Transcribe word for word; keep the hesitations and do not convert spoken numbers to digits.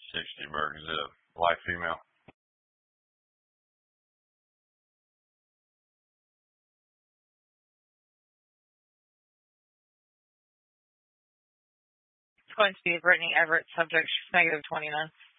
sixty burgers. Is it a live female? It's going to be Brittany Everett, subject negative twenty-nine.